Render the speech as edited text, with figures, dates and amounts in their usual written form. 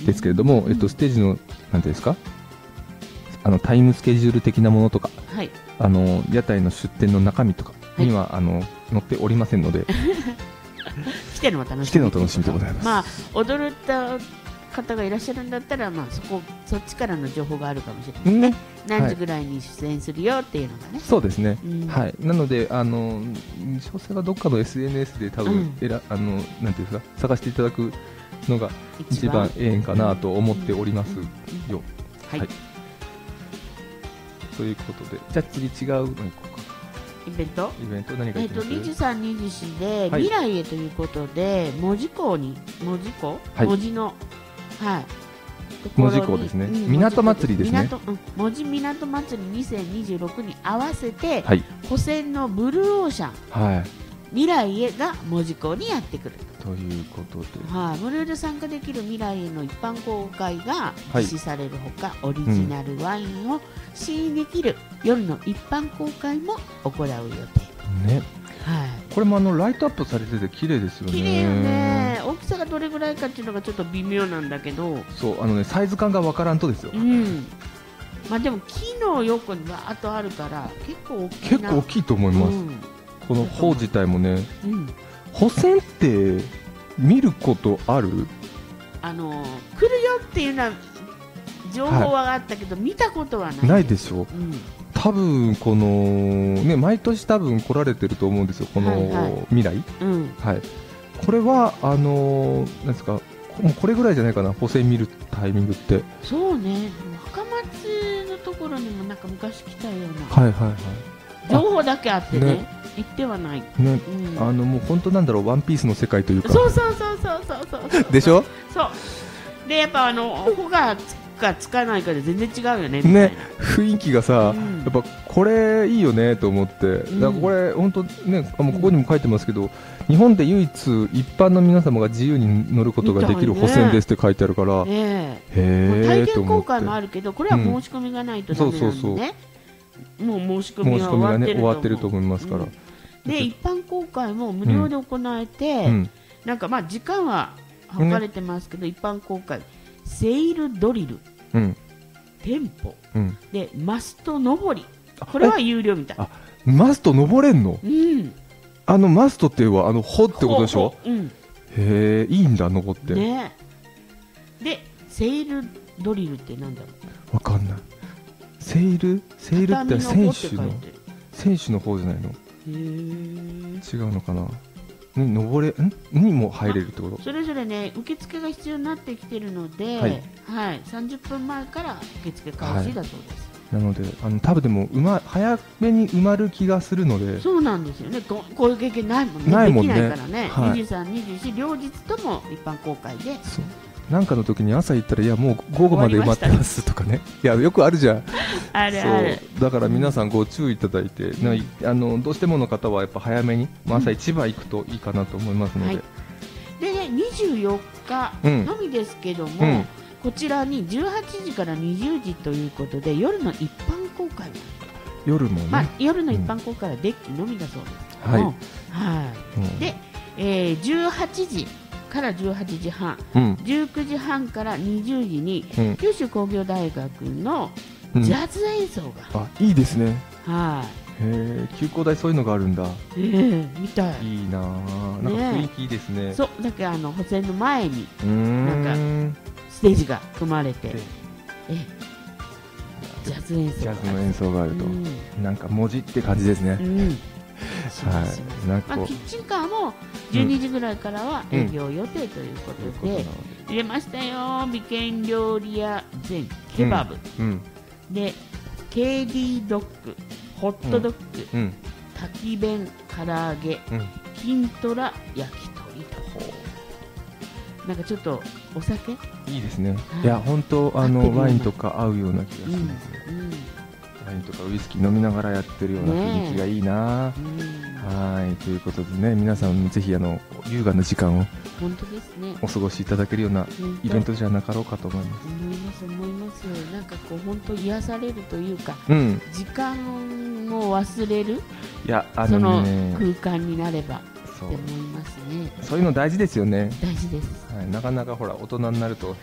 ですけれども、ステージのなんていうんですか、タイムスケジュール的なものとか、 はい、 屋台の出店の中身とかには、載っておりませんので来てのお楽しみ来てのお楽しみでございます。 まあ、踊った方がいらっしゃるんだったら、まあ、そっちからの情報があるかもしれないね。何時ぐらいに出演するよっていうのがね。 そうですね、はい、なので詳細はどっかの SNS で多分、なんていうんですか、探していただくのが一番ええんかなと思っておりますよ。はい、ということで、じゃあ次違うの行こうか。 イベント何がいいですか。 23日で未来へということで、門司港に門司の、はい、 門司港ですね、港祭りですね。 門司港祭り2026に合わせて、 はい、 保線のブルーオーシャン、はい、未来へが門司港にやってくるということで、 はい、無料で参加できる未来への一般公開が実施されるほか、オリジナルワインを試飲できる夜の一般公開も行う予定ね。はい、 これもライトアップされてて綺麗ですよね。 綺麗よね。大きさがどれぐらいかっていうのがちょっと微妙なんだけど、 そうサイズ感がわからんとですよ。 まあでも木の横にわーっとあるから結構大きいと思います。この方自体もね、保線って見ることある？来るよっていうのは情報はあったけど、見たことはない。 ないでしょ。多分このね、毎年多分来られてると思うんですよ、この未来。はい。これはなんですか、もうこれぐらいじゃないかな、補正見るタイミングって。 そうね。若松のところにもなんか昔来たような。情報だけあってね、行ってはない。ね、 もう本当なんだろう、ワンピースの世界というか。 そう。 でしょ。 そう。でやっぱ穂がつかないかで全然違うよねみたいな。ね、 雰囲気がさ、やっぱこれいいよねと思って、だからこれ本当ね、ここにも書いてますけど、日本で唯一一般の皆様が自由に乗ることができる保線ですって書いてあるから、 体験公開もあるけど、これは申し込みがないとダメなんでね。もう申し込みは終わってると思いますから。で一般公開も無料で行えて、なんかまあ時間は測られてますけど、一般公開セイルドリル、店舗、でマスト登り、これは有料みたい。 マスト登れんの？マストっていうのは穂ってことでしょ？へえ、いいんだ、登って。ね。 でセイルドリルってなんだろう？ わかんない。セイルって選手の方じゃないの？違うのかな？にも入れるってこと？それぞれね、受付が必要になってきてるので、30分前から受付開始だそうです。 なので多分でも早めに埋まる気がするので。 そうなんですよね。こういう経験ないもんね。できないからね。23、24両日とも一般公開で。 なんかの時に朝行ったら、いやもう午後まで埋まってますとかね、いやよくあるじゃん。 ある。 だから皆さんご注意いただいて、どうしてもの方はやっぱ早めに、朝一番行くといいかなと思いますので。 でね、24日のみですけども、こちらに18時から20時ということで夜の一般公開、 夜もね、 夜の一般公開はデッキのみだそうです。で、18時から18時半、19時半から20時に、九州工業大学のジャズ演奏が、 いいですね。休校大そういうのがあるんだ。 みたい。 いいな、なんか雰囲気いいですね。 そうだけど補選の前になんかステージが組まれて、ジャズの演奏があると、なんか文字って感じですね。 キッチンカーも12時ぐらいからは営業予定ということで、入れましたよ。美健料理屋全ケバブ、で KD ドッグ、ホットドッグ、焚き弁、唐揚げ、金トラ、焼き鳥と、なんかちょっとお酒いいですね。いや本当ワインとか合うような気がしますね。ワインとかウイスキー飲みながらやってるような雰囲気がいいな。ということでね、皆さんぜひ優雅な時間をお過ごしいただけるようなイベントじゃなかろうかと思います。 思います。なんかこう本当癒されるというか、時間を忘れるその空間になればって思いますね。 そういうの大事ですよね。 大事です。 なかなかほら大人になると